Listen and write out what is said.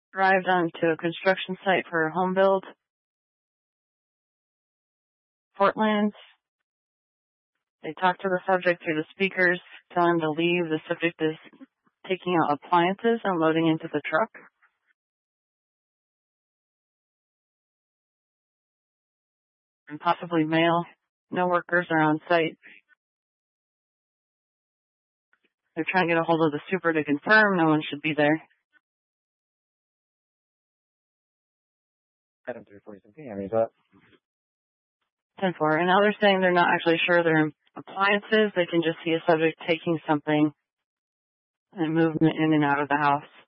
arrived onto a construction site for a home build. Portland. They talked to the subject through the speakers, telling him to leave. The subject is taking out appliances and loading into the truck. And possibly mail. No workers are on site. They're trying to get a hold of the super to confirm no one should be there. Item 347 PM, is that? 10-4. And now they're saying they're not actually sure they're appliances. They can just see a subject taking something and moving in and out of the house.